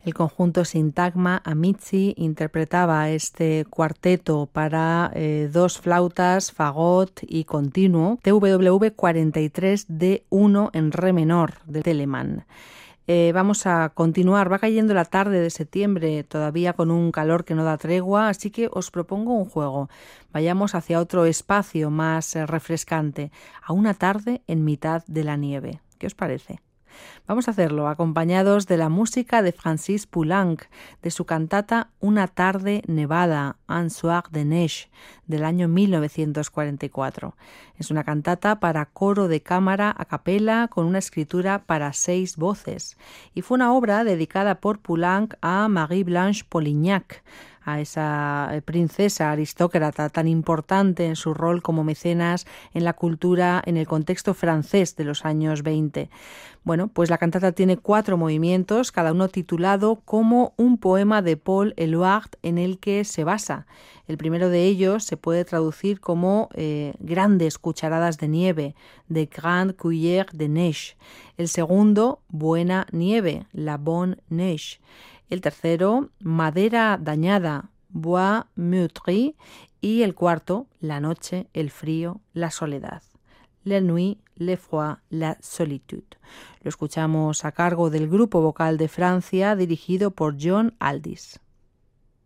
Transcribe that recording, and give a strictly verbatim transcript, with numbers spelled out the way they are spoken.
El conjunto Sintagma Amici interpretaba este cuarteto para eh, dos flautas, fagot y continuo, T W V cuarenta y tres D uno en re menor de Telemann. Eh, vamos a continuar, va cayendo la tarde de septiembre, todavía con un calor que no da tregua, así que os propongo un juego. Vayamos hacia otro espacio más eh, refrescante, a una tarde en mitad de la nieve. ¿Qué os parece? Vamos a hacerlo acompañados de la música de Francis Poulenc, de su cantata Una tarde nevada, Un soir de neige, del año mil novecientos cuarenta y cuatro. Es una cantata para coro de cámara a capela con una escritura para seis voces y fue una obra dedicada por Poulenc a Marie-Blanche Polignac, a esa princesa aristócrata tan importante en su rol como mecenas en la cultura en el contexto francés de los años veinte. Bueno, pues la cantata tiene cuatro movimientos, cada uno titulado como un poema de Paul Éluard en el que se basa. El primero de ellos se puede traducir como eh, grandes cucharadas de nieve, de Grande Cuillère de Neige. El segundo, buena nieve, la bonne neige. El tercero, madera dañada, bois meurtri, y el cuarto, la noche, el frío, la soledad. La nuit, le froid, la solitude. Lo escuchamos a cargo del grupo vocal de Francia dirigido por John Aldis.